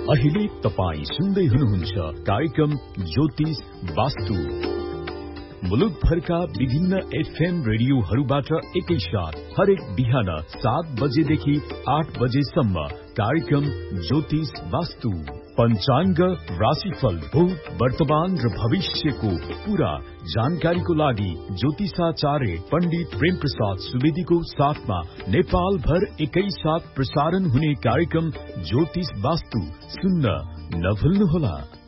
अहिले तपाई सुन्दै हुनुहुन्छ कार्यक्रम ज्योतिष वास्तु। मुलुक भरका विभिन्न एफएम रेडियोहरूबाट एकैसाथ हरेक बिहान 7 बजेदेखि 8 बजेसम्म कार्यक्रम ज्योतिष वास्तु। पञ्चाङ्ग, राशिफल, भूत, वर्तमान र भविष्यको पूरा जानकारीको लागि ज्योतिषाचार्य पण्डित प्रेम प्रसाद सुवेदीको साथमा नेपाल भर एकैसाथ प्रसारण हुने कार्यक्रम ज्योतिष वास्तु सुन्न नभुल्नुहोला।